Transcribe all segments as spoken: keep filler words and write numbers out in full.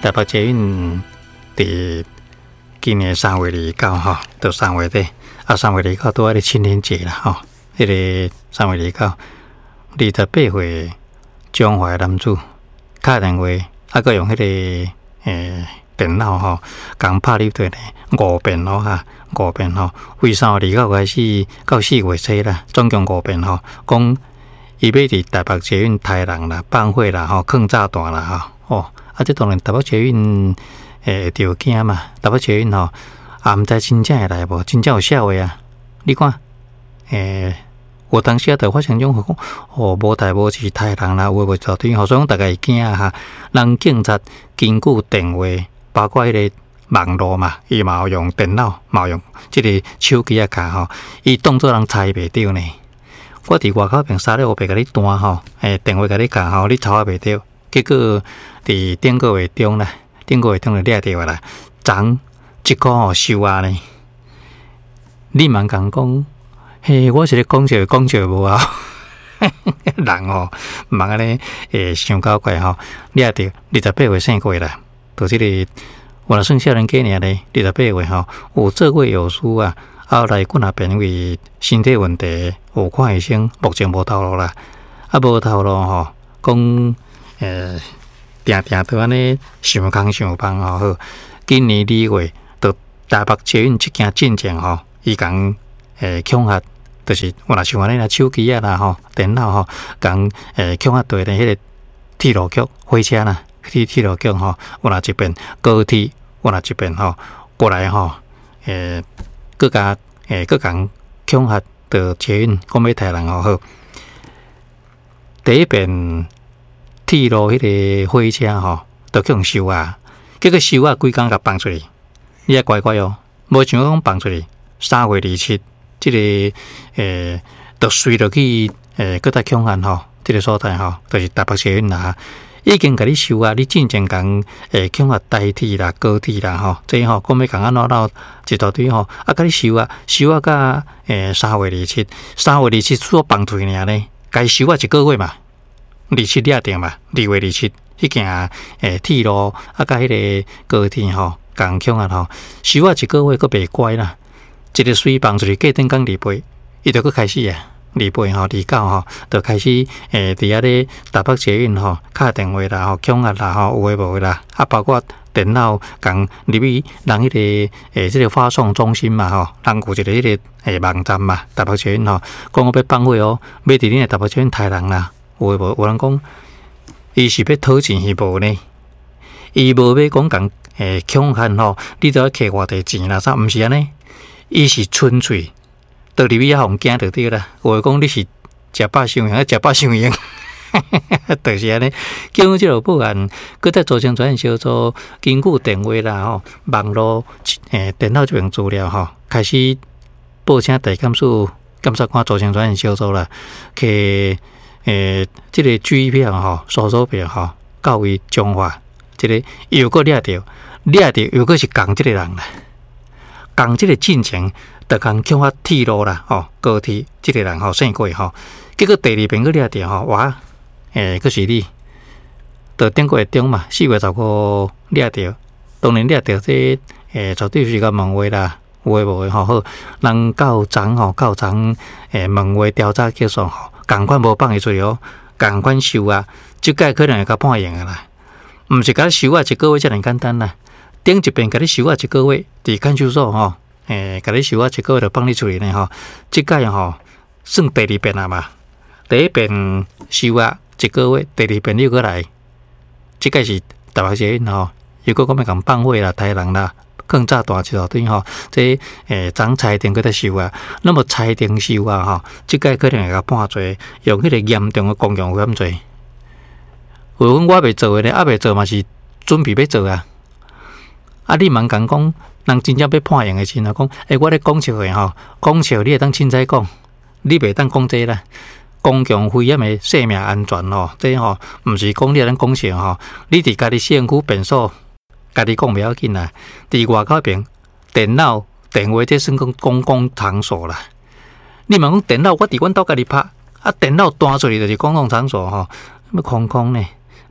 台北捷运伫今年三月二九吼，到三月底啊，三月二九拄啊咧青年节啦吼，迄、那个三月二九二十八岁中华男子打电话啊，佮用迄、那个诶、欸、电脑吼，共拍入对咧五遍咯哈，五遍吼，为三月二九开始到四月初啦，总共五遍吼，讲伊要伫台北捷运杀人啦、放火啦、吼放炸弹啦吼，哦，啊，这当然台北捷运诶会着惊嘛，台北捷运吼，啊，毋知真正会来无，真正有写话啊，你看，诶，我当时啊，就发生种讲，哦，无代无志杀人啦，有诶无到底吼，所以讲大家会惊啊哈，人警察根据电话，包括迄个网络嘛，伊嘛有用电脑，嘛有用即个手机啊卡吼，伊当作人猜袂着呢。我伫外口边三六五八甲你弹吼，诶，电话甲你讲吼，你抄啊袂着，结果伫顶个月中啦，顶个月中就掠着啦，昨一个吼收啊呢，你茫讲讲，嘿，我是咧讲笑讲笑无啊，人吼茫安尼诶想搞怪吼，掠着二十八岁生过啦，就即、这个我若算少年家尔咧，二十八岁吼有做过药师啊。后来骨那边因为身体问题有看医生，目前无头路啦，啊无头路吼，讲诶，定定都安尼想空想帮吼好。今年二月，到台北捷运即件进程吼，伊讲诶恐吓，就是我若像安尼啦，手机啊啦吼，电脑吼，讲诶恐吓对咧迄个铁路局火车啦，铁铁路局吼，我若这边高铁，我若这边吼过来吼，诶。各家诶，各讲恐吓到捷运，讲要杀人哦好。第一遍铁路迄个火车吼，都去用收啊，结果收啊几工甲放出去，你也乖乖哦，无想讲放出去。三月二七，即、这个诶，就随落去诶，各大恐吓吼，即、这个所在吼，就是台北捷运啦。已经甲你收啊！你进前讲诶，恐吓代替啦、高铁啦吼，这吼讲要讲安怎闹一大堆吼，啊，甲你收啊，收啊，甲诶三月二七，三月二七所放出尔呢，该收啊一个月嘛，二七掠定嘛，二月二七迄件诶铁路啊，甲迄个高铁吼，共恐吓吼，收啊一个月佫袂乖啦，一个水放出去，过顶讲二倍，伊就佫开始啊。二八吼，二九吼，就开始诶，伫遐咧台北捷运吼，敲电话啦，吼，恐吓啦，吼，有诶无诶啦，啊，包括电脑共入去人迄、那个诶，即、这个发送中心嘛，吼，人有一个迄个诶网站嘛，台北捷运吼，讲我要放火哦，要伫恁诶台北捷运杀人啦，有诶无？有人讲，伊是要讨钱是无呢？伊无要讲共诶恐吓吼，你都要摕偌济钱啦，啥？毋是安尼，伊是纯粹。到入去啊，互惊就对啦。有诶讲你是食饱伤用，食饱伤用，就是安尼。叫阮即落报案，佮再做成专小组，根据电话啦吼、网络诶、电脑这边资料吼，开始报请地检署检察官做成专小组啦，去诶即、这个举票吼、搜索票吼，到伊中华，即、这个又搁掠着，掠着又搁是共即个人啦，共即个进程。就讲恐吓铁路啦，吼高铁，即个人吼胜过吼，结果第二遍去掠着吼，哇，诶，佫是你，到顶个月中嘛，四月十五掠着，当然掠着这诶，绝对是个问话啦，有诶无诶吼好，人到昨吼到昨诶问话调查结束吼，共款无放伊出去哦，共款收啊，即届可能会较判刑诶啦，毋是甲你收啊一个月遮尔简单啦，顶一遍甲你收啊一个月，伫看守所吼。诶，甲你收啊一个月就放你出去呢吼，即届吼算第二遍啊嘛。第一遍收啊一个月，第二遍又过来，即届是台北捷运吼，又搁讲要共放火啦、杀人啦、放炸弹一大堆吼。这诶，昨裁定佮在收啊，那么裁定收啊吼，即届可能会甲判罪，用迄个严重的公共危险罪。有讲我未做诶咧，还未做嘛是准备要做啊。啊，你茫讲讲。人真正要判刑的时阵，讲，诶，我咧讲笑诶吼，讲笑你会当凊彩讲，你袂当讲这啦。公共危险的生命安全吼，这吼毋是讲你咱讲笑吼，你伫家己身躯便所，家己讲袂要紧啦。伫外口边，电脑、电话这算讲公共场所啦。你问讲电脑，我伫阮兜家己拍，啊，电脑弹出去就是公共场所吼，要空空呢，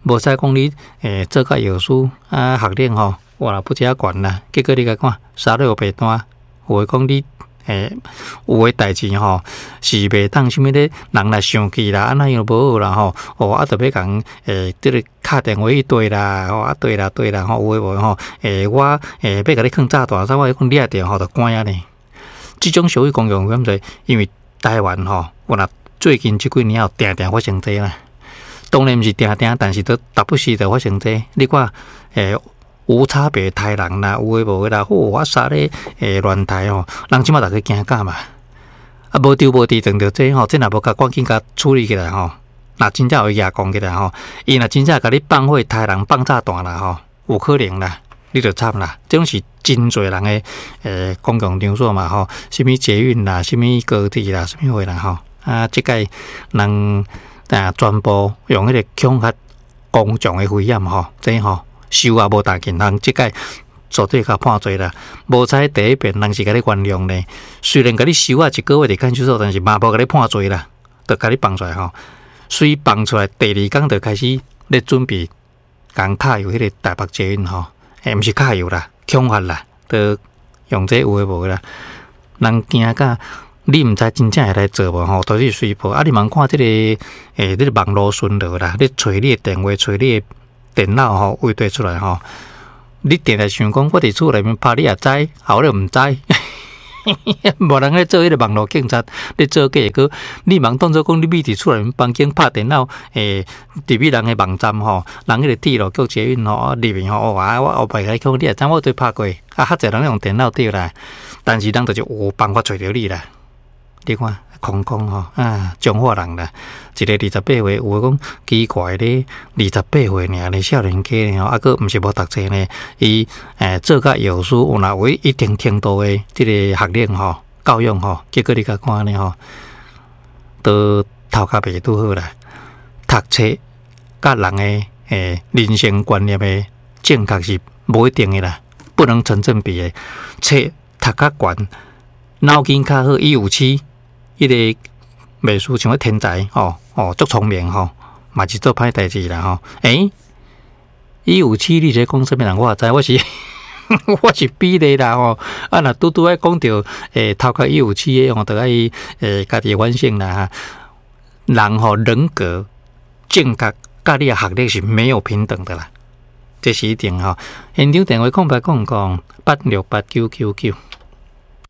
无使讲你诶做甲药师啊学历吼，哇不遮悬啦。结果你甲看三六白单，有诶讲你诶有诶代志吼是袂当啥物咧，人来生气啦，安那样无好啦吼，哦啊特别讲诶，即个敲电话去对啦，吼啊对啦对啦吼，有诶无吼，诶我诶要甲你放炸弹，啥我讲掠着吼就关啊呢。即种社会公共危险罪，因为台湾吼，我若最近即几年后定定发生这啦。当然毋是定定，但是都达不时就发生这。你看诶。无差别杀人啦，有诶无诶啦，哦，我杀咧诶乱杀吼，人即马大家惊甲嘛，啊无丢无地撞着这吼，这若无甲赶紧甲处理起来吼，若真正有牙讲起来吼，伊若真正甲你放火杀人放炸弹啦吼，有可能啦，你就惨啦，这种是真侪人诶诶公共场所嘛吼，什物捷运啦，什物高铁啦，什物货啦吼，啊，即个人啊全部用迄个恐吓公众诶危险吼，这吼。收也无大件，人即个绝对甲判罪啦。无采第一遍，人是甲你原谅呢。虽然甲你收啊一个月伫看守所，但是嘛无甲你判罪啦，就甲你放出来吼。虽放出来，第二天就开始咧准备共卡油迄个台北捷运吼，诶，毋是卡油啦，恐吓啦，都用这有诶无啦。人惊甲你毋知真正会来做无吼，都是随波。啊，你茫看即、这个诶，即、这个网络巡逻啦，你找你诶电话，找你诶。电脑吼位对出来吼，你定来想讲，我伫厝内面拍你也知，后咧毋知，无人咧做迄个网络警察，你做假个，你茫当作讲你咪伫厝内面房间拍电脑，诶，入去人诶网站吼，人迄个铁路局捷运吼，入面吼，哇，我后摆来讲，你也知我对拍过，啊，较侪人用电脑对啦，但是人就是有办法找着你啦，你看。空空吼啊，彰化人啦，一个二十八岁，有讲奇怪咧，二十八岁尔咧，少年家吼，啊个毋是无读册呢，伊诶做甲药师有若有一定程度诶，即个学历吼，教育吼，结果你甲看呢吼，都头壳袂拄好啦，读册甲人诶诶人生观念诶正确是无一定诶啦，不能成正比诶，册读较悬，脑筋较好，伊有试。迄个美术像个天才吼哦，足聪明吼，嘛是做歹代志啦吼。诶，伊有试你这讲什么人？我也知，我是我是比例啦吼。啊，若拄拄爱讲到诶，头壳伊有试诶吼，就爱诶家己反省啦。人吼人格正确，甲你诶学历是没有平等的啦，这是一定吼。现场电话空白空空八六八九九九。